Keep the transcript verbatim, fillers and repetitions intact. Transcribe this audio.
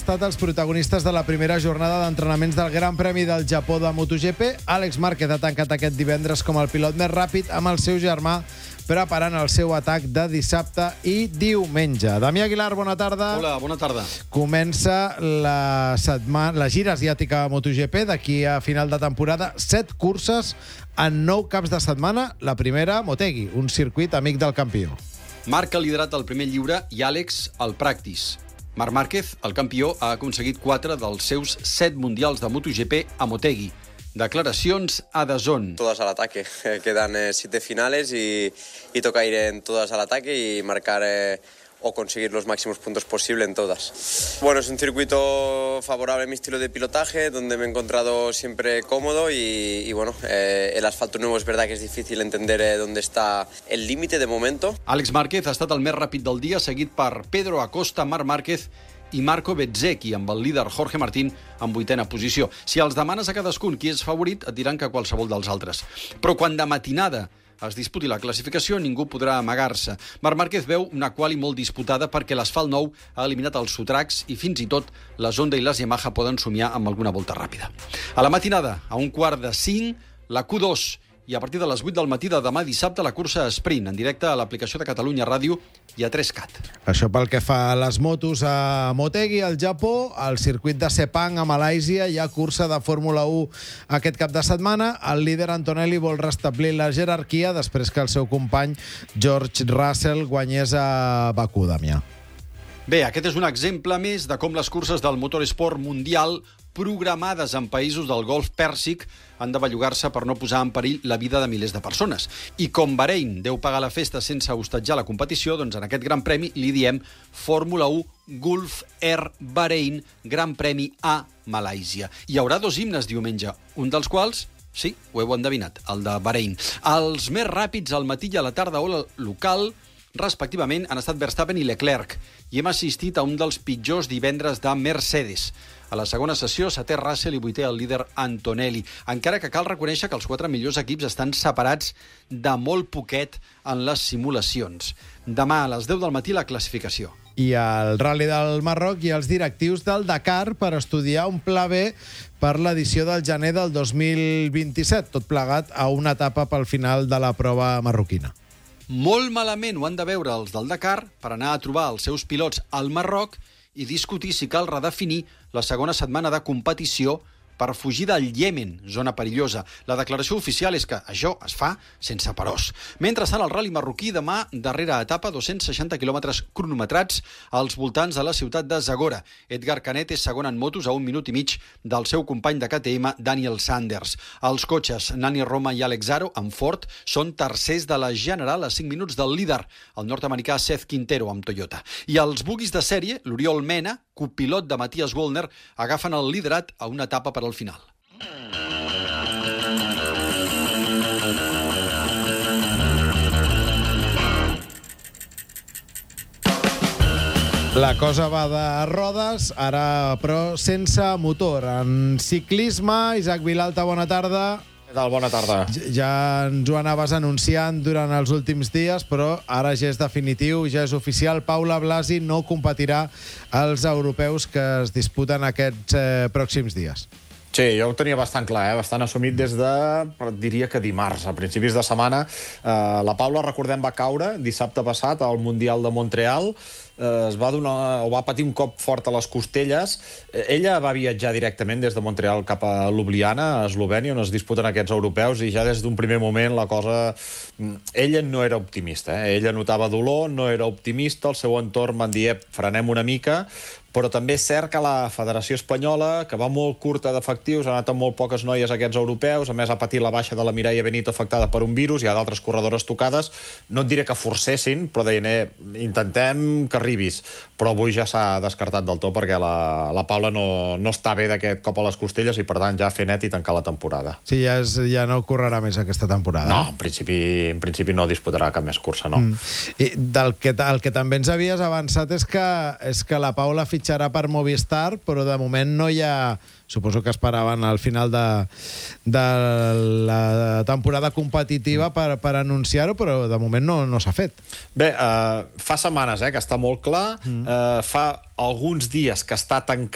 estat els protagonistes de la primera jornada d'entrenaments del Gran Premi del Japó de MotoGP. Àlex Márquez ha tancat aquest divendres com el pilot més ràpid amb el seu germà, preparant el seu atac de dissabte i diumenge. Damià Aguilar, bona tarda. Hola, bona tarda. Comença la, setmana, la gira asiàtica a MotoGP d'aquí a final de temporada. Set curses en nou caps de setmana. La primera, Motegi, un circuit amic del campió. Marc ha liderat el primer lliure i Àlex el practice. Marc Márquez, el campió, ha aconseguit quatre dels seus set mundials de MotoGP a Motegi. Declaracions a DAZN. Todas al ataque. Quedan eh, siete finales y, y toca ir en todas al ataque y marcar eh, o conseguir los máximos puntos posible en todas. Bueno, es un circuito favorable a mi estilo de pilotaje, donde me he encontrado siempre cómodo y, y bueno, eh, el asfalto nuevo es verdad que es difícil entender eh, dónde está el límite de momento. Àlex Márquez ha estat el més ràpid del dia, seguit per Pedro Acosta, Marc Márquez i Marco Bezzecchi, amb el líder Jorge Martín en vuitena posició. Si els demanes a cadascun qui és favorit, et diran que qualsevol dels altres. Però quan de matinada es disputi la classificació, ningú podrà amagar-se. Marc Márquez veu una quali molt disputada perquè l'asfalt nou ha eliminat els sotracs i fins i tot les Honda i les Yamaha poden somiar amb alguna volta ràpida. A la matinada, a un quart de cinc, la Q dos, i a partir de les vuit del matí de demà dissabte la cursa sprint, en directe a l'aplicació de Catalunya Ràdio i a tres cat. Això pel que fa a les motos a Motegi, al Japó, al circuit de Sepang a Malàisia, hi ha cursa de Fórmula u aquest cap de setmana. El líder Antonelli vol restablir la jerarquia després que el seu company George Russell guanyés a Bakú, Damià. Bé, aquest és un exemple més de com les curses del motoresport mundial programades en països del Golf Pèrsic han de bellugar-se per no posar en perill la vida de milers de persones. I com Bahrein deu pagar la festa sense hostatjar la competició, doncs en aquest Gran Premi li diem Fórmula u Gulf Air Bahrein Gran Premi a Malàisia. Hi haurà dos himnes diumenge, un dels quals, sí, ho heu endevinat, el de Bahrein. Els més ràpids al matí i a la tarda o local, respectivament, han estat Verstappen i Leclerc, i hem assistit a un dels pitjors divendres de Mercedes. A la segona sessió, setè Russell i vuitè el líder Antonelli, encara que cal reconèixer que els quatre millors equips estan separats de molt poquet en les simulacions. Demà a les deu del matí la classificació. I al Rally del Marroc i els directius del Dakar per estudiar un pla B per l'edició del gener del dos mil vint-i-set, tot plegat a una etapa pel final de la prova marroquina. Molt malament ho han de veure els del Dakar per anar a trobar els seus pilots al Marroc i discutir si cal redefinir la segona setmana de competició per fugir del Iemen, zona perillosa. La declaració oficial és que això es fa sense peròs. Mentrestant, el Rally marroquí demà, darrera etapa, dos-cents seixanta quilòmetres cronometrats als voltants de la ciutat de Zagora. Edgar Canet és segon en motos a un minut i mig del seu company de K T M, Daniel Sanders. Els cotxes Nani Roma i Alex Zaro, amb Ford, són tercers de la general a cinc minuts del líder, el nord-americà Seth Quintero, amb Toyota. I els buguis de sèrie, l'Oriol Mena, copilot de Matías Wallner, agafen el liderat a una etapa per al final. La cosa va de rodes, ara però sense motor. En ciclisme, Isaac Vilalta, bona tarda. Què tal? Bona tarda. Ja ens ho anaves anunciant durant els últims dies, però ara ja és definitiu, ja és oficial. Paula Blasi no competirà als europeus que es disputen aquests eh, pròxims dies. Sí, jo ho tenia bastant clar, eh? bastant assumit des de, diria que dimarts, a principis de setmana. Eh, la Paula, recordem, va caure dissabte passat al Mundial de Montreal. Eh, es va donar, o va patir un cop fort a les costelles. Eh, ella va viatjar directament des de Montreal cap a Ljubljana, a Eslovènia, on es disputen aquests europeus, i ja des d'un primer moment la cosa... Ella no era optimista, eh? Ella notava dolor, no era optimista, el seu entorn van dir, frenem una mica, però també és cert que la Federació Espanyola, que va molt curta d'efectius, ha anat amb molt poques noies a aquests europeus, a més ha patit la baixa de la Mireia Benito afectada per un virus, hi ha d'altres corredores tocades, no et diré que forcessin, però deien, eh, intentem que arribis, però avui ja s'ha descartat del tot perquè la, la Paula no, no està bé d'aquest cop a les costelles i per tant ja fer net i tancar la temporada. Sí, ja, és, ja no correrà més aquesta temporada. No, en principi, en principi no disputarà cap més cursa, no. Mm. I del que, el que també ens havies avançat és que, és que la Paula fitxarà per Movistar, però de moment no hi ha... Suposo que esperaven al final de, de la temporada competitiva per, per anunciar-ho, però de moment no, no s'ha fet. Bé, eh, fa setmanes eh, que està molt clar, mm. eh, fa alguns dies que està tancat